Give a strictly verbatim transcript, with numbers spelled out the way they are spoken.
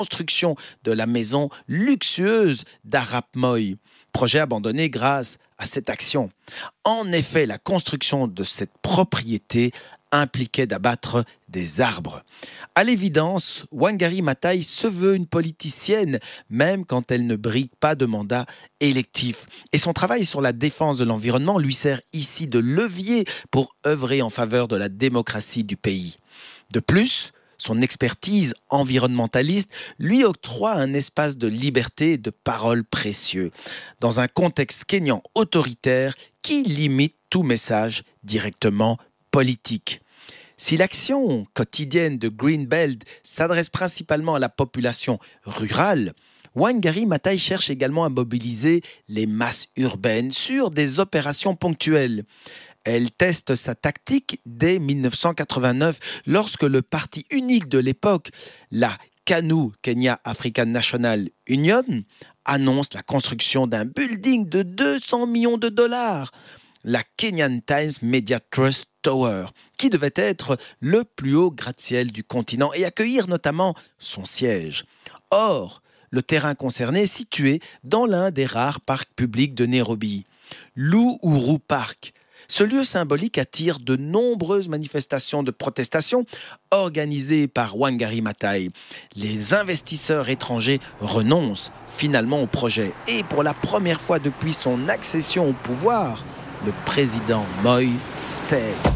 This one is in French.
construction de la maison luxueuse d'Arap Moi. Projet abandonné grâce à cette action. En effet, la construction de cette propriété impliquait d'abattre des arbres. À l'évidence, Wangari Maathai se veut une politicienne, même quand elle ne brigue pas de mandat électif. Et son travail sur la défense de l'environnement lui sert ici de levier pour œuvrer en faveur de la démocratie du pays. De plus, son expertise environnementaliste lui octroie un espace de liberté et de parole précieux, dans un contexte kényan autoritaire qui limite tout message directement politique. Si l'action quotidienne de Greenbelt s'adresse principalement à la population rurale, Wangari Maathai cherche également à mobiliser les masses urbaines sur des opérations ponctuelles. Elle teste sa tactique dès dix-neuf cent quatre-vingt-neuf lorsque le parti unique de l'époque, la KANU, Kenya African National Union, annonce la construction d'un building de deux cents millions de dollars, la Kenyan Times Media Trust Tower, qui devait être le plus haut gratte-ciel du continent et accueillir notamment son siège. Or, le terrain concerné est situé dans l'un des rares parcs publics de Nairobi, l'Uhuru Park. Ce lieu symbolique attire de nombreuses manifestations de protestation organisées par Wangari Maathai. Les investisseurs étrangers renoncent finalement au projet. Et pour la première fois depuis son accession au pouvoir, le président Moi cède.